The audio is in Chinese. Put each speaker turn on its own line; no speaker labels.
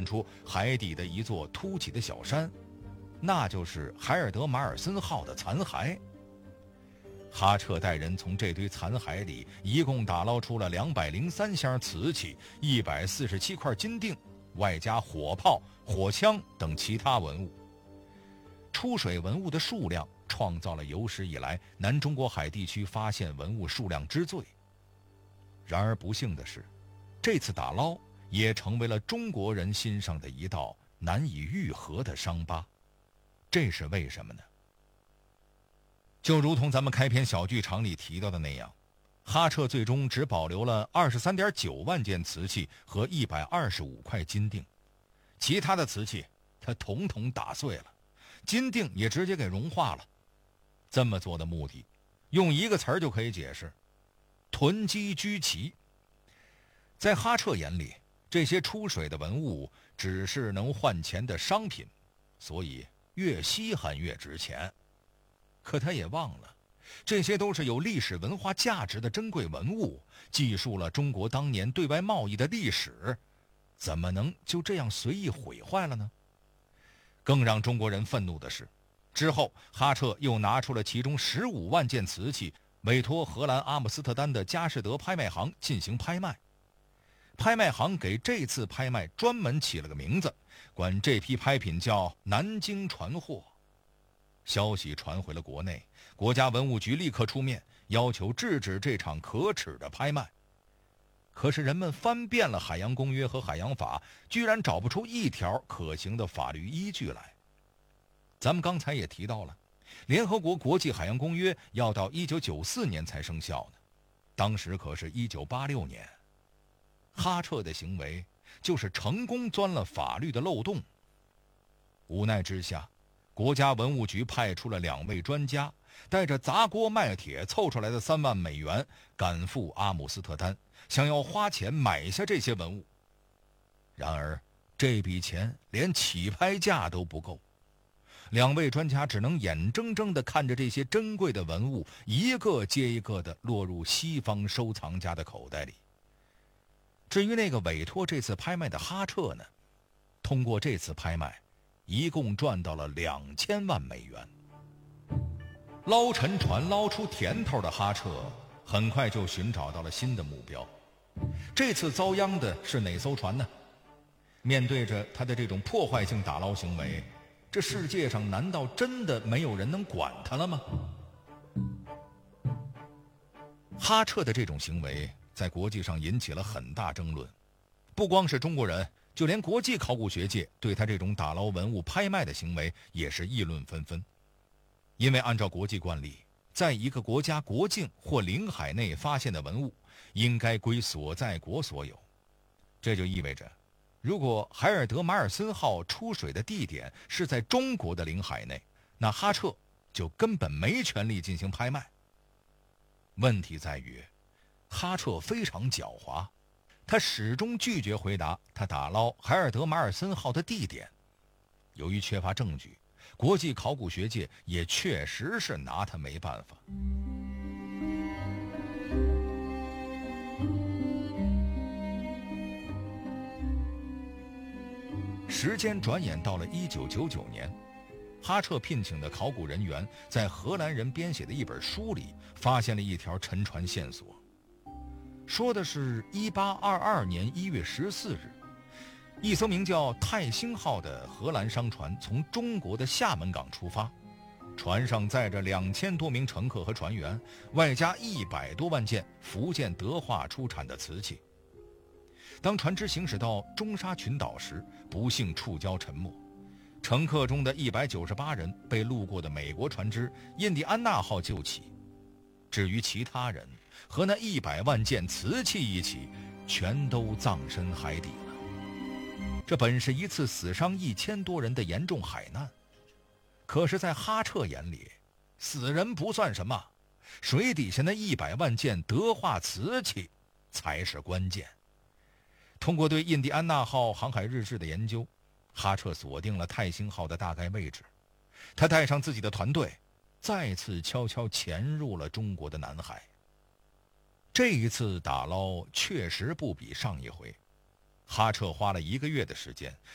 出海底的一座凸起的小山，那就是海尔德马尔森号的残骸。哈彻带人从这堆残骸里一共打捞出了203箱瓷器、147块金锭，外加火炮、火枪等其他文物。出水文物的数量创造了有史以来南中国海地区发现文物数量之最。然而不幸的是，这次打捞也成为了中国人心上的一道难以愈合的伤疤。这是为什么呢？就如同咱们开篇小剧场里提到的那样，哈彻最终只保留了23.9万件瓷器和125块金锭，其他的瓷器他统统打碎了，金锭也直接给融化了。这么做的目的，用一个词儿就可以解释：囤积居奇。在哈彻眼里，这些出水的文物只是能换钱的商品，所以越稀罕越值钱。可他也忘了，这些都是有历史文化价值的珍贵文物，记述了中国当年对外贸易的历史，怎么能就这样随意毁坏了呢？更让中国人愤怒的是，之后哈彻又拿出了其中15万件瓷器，委托荷兰阿姆斯特丹的佳士得拍卖行进行拍卖。拍卖行给这次拍卖专门起了个名字，管这批拍品叫南京传货。消息传回了国内，国家文物局立刻出面要求制止这场可耻的拍卖。可是人们翻遍了海洋公约和海洋法，居然找不出一条可行的法律依据来。咱们刚才也提到了，联合国国际海洋公约要到1994年才生效呢，当时可是1986年。哈彻的行为就是成功钻了法律的漏洞。无奈之下，国家文物局派出了2位专家，带着砸锅卖铁凑出来的3万美元，赶赴阿姆斯特丹，想要花钱买下这些文物。然而这笔钱连起拍价都不够，2位专家只能眼睁睁地看着这些珍贵的文物一个接一个地落入西方收藏家的口袋里。至于那个委托这次拍卖的哈彻呢，通过这次拍卖一共赚到了2000万美元。捞沉船捞出甜头的哈彻很快就寻找到了新的目标。这次遭殃的是哪艘船呢？面对着他的这种破坏性打捞行为，这世界上难道真的没有人能管他了吗？哈彻的这种行为在国际上引起了很大争论，不光是中国人，就连国际考古学界对他这种打捞文物拍卖的行为也是议论纷纷。因为按照国际惯例，在一个国家国境或领海内发现的文物应该归所在国所有，这就意味着，如果海尔德马尔森号出水的地点是在中国的领海内，那哈彻就根本没权利进行拍卖。问题在于，哈彻非常狡猾，他始终拒绝回答他打捞海尔德马尔森号的地点。由于缺乏证据，国际考古学界也确实是拿他没办法。时间转眼到了1999年，哈彻聘请的考古人员在荷兰人编写的一本书里发现了一条沉船线索，说的是1822年1月14日，一艘名叫泰兴号的荷兰商船从中国的厦门港出发，船上载着2000多名乘客和船员，外加100多万件福建德化出产的瓷器。当船只行驶到中沙群岛时，不幸触礁沉没，乘客中的198人被路过的美国船只印第安纳号救起，至于其他人和那100万件瓷器一起，全都葬身海底了。这本是一次死伤1000多人的严重海难，可是在哈彻眼里，死人不算什么，水底下那100万件德化瓷器才是关键。通过对印第安纳号航海日志的研究，哈彻锁定了泰兴号的大概位置。他带上自己的团队，再次悄悄潜入了中国的南海。这一次打捞确实不比上一回，哈彻花了1个月的时间，